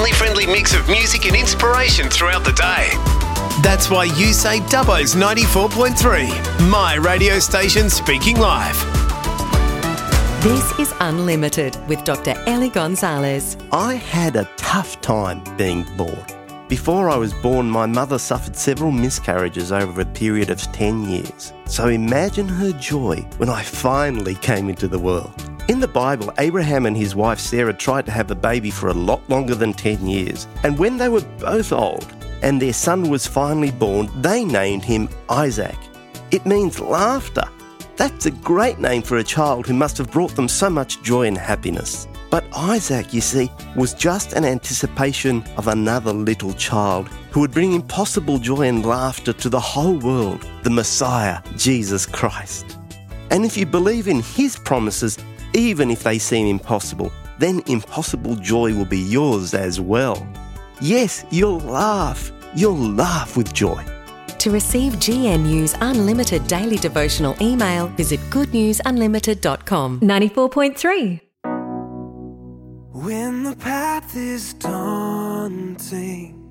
family-friendly mix of music and inspiration throughout the day. That's why you say Dubbo's 94.3, my radio station speaking live. This is Unlimited with Dr. Ellie Gonzalez. I had a tough time being born. Before I was born, my mother suffered several miscarriages over a period of 10 years. So imagine her joy when I finally came into the world. In the Bible, Abraham and his wife Sarah tried to have a baby for a lot longer than 10 years. And when they were both old and their son was finally born, they named him Isaac. It means laughter. That's a great name for a child who must have brought them so much joy and happiness. But Isaac, you see, was just an anticipation of another little child who would bring impossible joy and laughter to the whole world, the Messiah, Jesus Christ. And if you believe in his promises, even if they seem impossible, then impossible joy will be yours as well. Yes, you'll laugh. You'll laugh with joy. To receive GNU's unlimited daily devotional email, visit goodnewsunlimited.com. 94.3. When the path is daunting